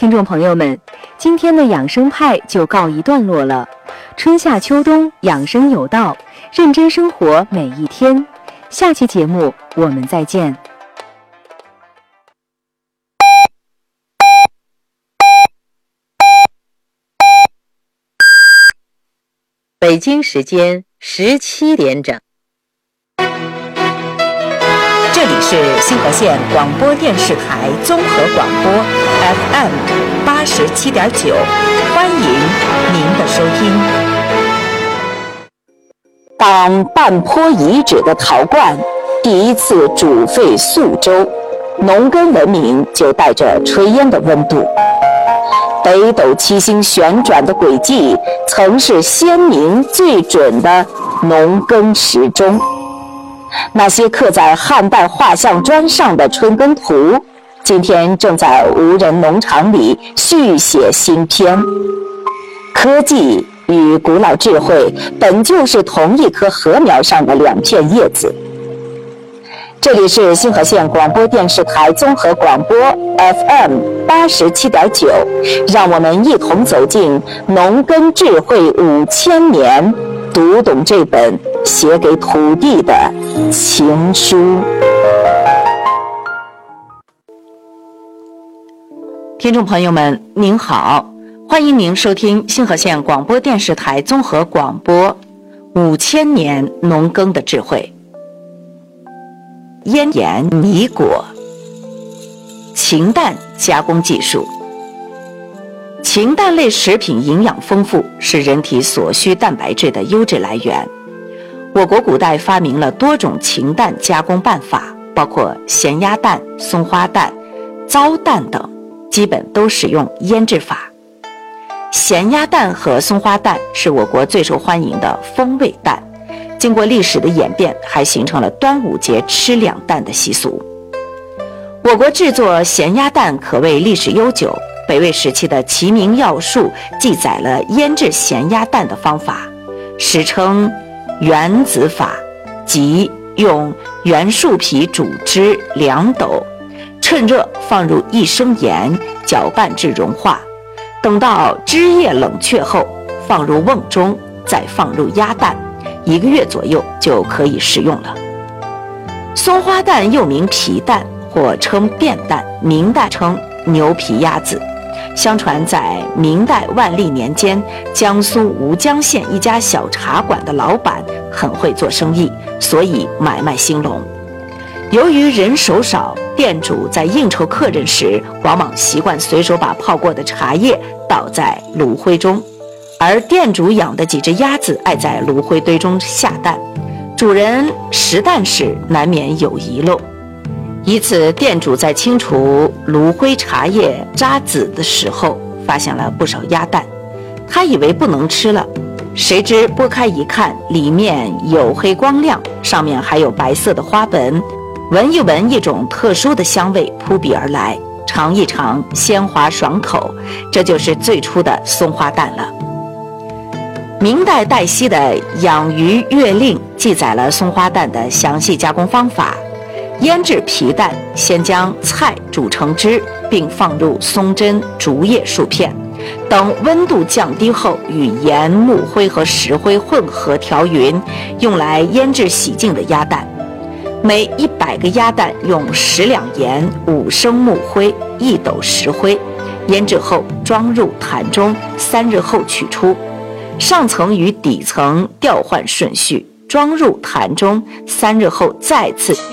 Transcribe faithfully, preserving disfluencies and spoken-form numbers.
听众朋友们，今天的养生派就告一段落了。春夏秋冬，养生有道，认真生活每一天。下期节目我们再见。 北京时间十七点整。这里是新河县广播电视台综合广播 F M 八十七点九，欢迎您的收听。当半坡遗址的陶罐第一次煮沸宿周，农耕文明就带着炊烟的温度。北斗七星旋转的轨迹，曾是先民最准的农耕时钟。那些刻在汉代画像砖上的春耕图，今天正在无人农场里续写新篇。科技与古老智慧本就是同一棵禾苗上的两片叶子。这里是新河县广播电视台综合广播 F M 八十七点九，让我们一同走进农耕智慧五千年，读懂这本写给土地的情书。听众朋友们，您好，欢迎您收听新河县广播电视台综合广播五千年农耕的智慧。腌盐米果，禽蛋加工技术。禽蛋类食品营养丰富，是人体所需蛋白质的优质来源。我国古代发明了多种禽蛋加工办法，包括咸鸭蛋、松花蛋、糟蛋等，基本都使用腌制法。咸鸭蛋和松花蛋是我国最受欢迎的风味蛋，经过历史的演变，还形成了端午节吃两蛋的习俗。我国制作咸鸭蛋可谓历史悠久，北魏时期的《齐民要术》记载了腌制咸鸭蛋的方法，史称原子法，即用原树皮煮汁两斗，趁热放入一升盐，搅拌至融化，等到汁液冷却后，放入瓮中，再放入鸭蛋，一个月左右就可以食用了。松花蛋又名皮蛋，或称便蛋，明代称牛皮鸭子。相传在明代万历年间，江苏吴江县一家小茶馆的老板很会做生意，所以买卖兴隆。由于人手少，店主在应酬客人时，往往习惯随手把泡过的茶叶倒在炉灰中，而店主养的几只鸭子爱在炉灰堆中下蛋，主人拾蛋时难免有遗漏。一次，店主在清除炉灰茶叶渣子的时候，发现了不少鸭蛋，他以为不能吃了，谁知剥开一看，里面黝黑光亮，上面还有白色的花纹，闻一闻，一种特殊的香味扑鼻而来，尝一尝，鲜滑爽口，这就是最初的松花蛋了。明代戴希的《养鱼月令》记载了松花蛋的详细加工方法。腌制皮蛋，先将菜煮成汁，并放入松针、竹叶数片，等温度降低后，与盐、木灰和石灰混合调匀，用来腌制洗净的鸭蛋。每一百个鸭蛋用十两盐、五升木灰、一斗石灰，腌制后装入坛中，三日后取出。上层与底层调换顺序，装入坛中，三日后再次